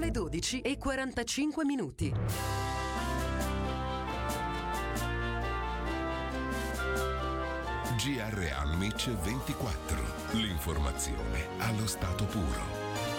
le 12:45. GR Almic 24. L'informazione allo stato puro.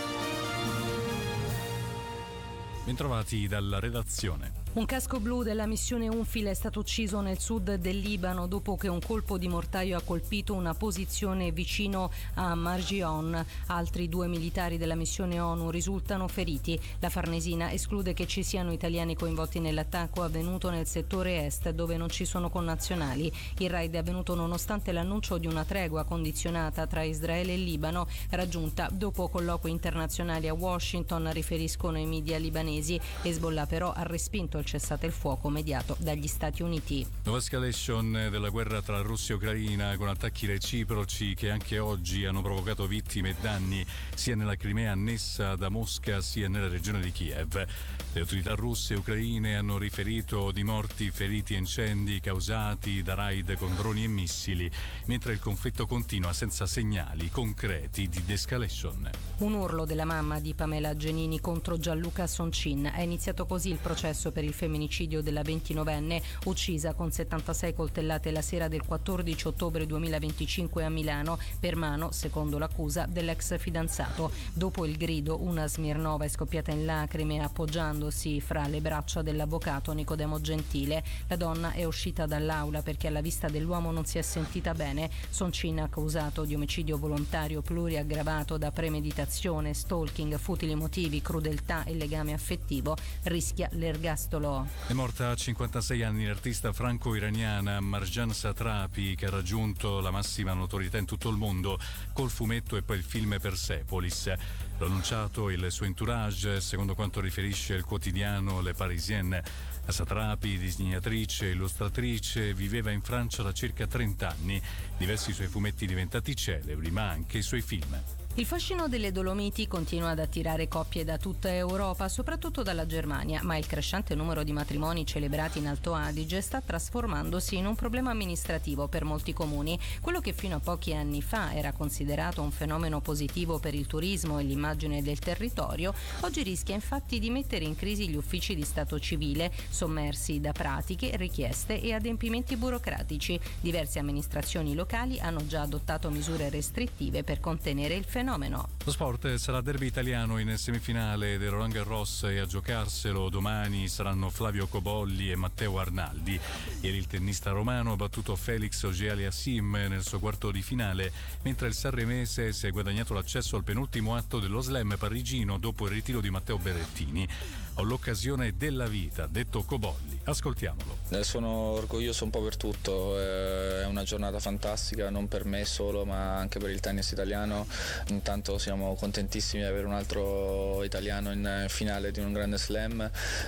Bentrovati dalla redazione. Un casco blu della missione UNFIL è stato ucciso nel sud del Libano dopo che un colpo di mortaio ha colpito una posizione vicino a Margion. Altri 2 militari della missione ONU risultano feriti. La Farnesina esclude che ci siano italiani coinvolti nell'attacco avvenuto nel settore est, dove non ci sono connazionali. Il raid è avvenuto nonostante l'annuncio di una tregua condizionata tra Israele e Libano, raggiunta dopo colloqui internazionali a Washington, riferiscono i media libanesi. Hezbollah però ha respinto il cessate il fuoco mediato dagli Stati Uniti. Nuova escalation della guerra tra Russia e Ucraina, con attacchi reciproci che anche oggi hanno provocato vittime e danni sia nella Crimea annessa da Mosca sia nella regione di Kiev. Le autorità russe e ucraine hanno riferito di morti, feriti e incendi causati da raid con droni e missili, mentre il conflitto continua senza segnali concreti di de-escalation. Un urlo della mamma di Pamela Genini contro Gianluca Soncin. È iniziato così il processo per il femminicidio della 29enne uccisa con 76 coltellate la sera del 14 ottobre 2025 a Milano per mano, secondo l'accusa, dell'ex fidanzato. Dopo il grido, una Smirnova è scoppiata in lacrime appoggiandosi fra le braccia dell'avvocato Nicodemo Gentile. La donna è uscita dall'aula perché alla vista dell'uomo non si è sentita bene. Soncin, accusato di omicidio volontario pluriaggravato da premeditazione, stalking, futili motivi, crudeltà e legame affettivo, rischia l'ergastolo. È morta a 56 anni l'artista franco-iraniana Marjan Satrapi, che ha raggiunto la massima notorietà in tutto il mondo col fumetto e poi il film Persepolis. L'ha annunciato il suo entourage, secondo quanto riferisce il quotidiano Le Parisien. Satrapi, disegnatrice e illustratrice, viveva in Francia da circa 30 anni. Diversi suoi fumetti diventati celebri, ma anche i suoi film. Il fascino delle Dolomiti continua ad attirare coppie da tutta Europa, soprattutto dalla Germania, ma il crescente numero di matrimoni celebrati in Alto Adige sta trasformandosi in un problema amministrativo per molti comuni. Quello che fino a pochi anni fa era considerato un fenomeno positivo per il turismo e l'immagine del territorio, oggi rischia infatti di mettere in crisi gli uffici di stato civile, sommersi da pratiche, richieste e adempimenti burocratici. Diverse amministrazioni locali hanno già adottato misure restrittive per contenere il fenomeno. Lo sport sarà derby italiano in semifinale del Roland Garros e a giocarselo domani saranno Flavio Cobolli e Matteo Arnaldi. Ieri il tennista romano ha battuto Felix Auger-Aliassime nel suo quarto di finale, mentre il sanremese si è guadagnato l'accesso al penultimo atto dello slam parigino dopo il ritiro di Matteo Berrettini. Ho l'occasione della vita, detto Cobolli. Ascoltiamolo. Sono orgoglioso un po' per tutto, è una giornata fantastica, non per me solo ma anche per il tennis italiano. Intanto siamo contentissimi di avere un altro italiano in finale di un grande slam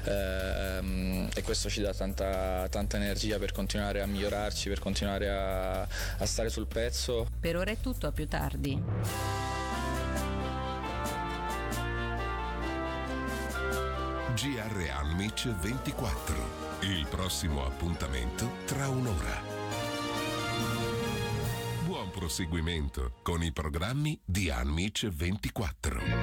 e questo ci dà tanta energia per continuare a migliorarci, per continuare a stare sul pezzo. Per ora è tutto, a più tardi. GR Almic 24. Il prossimo appuntamento tra un'ora. Buon proseguimento con i programmi di Almic 24.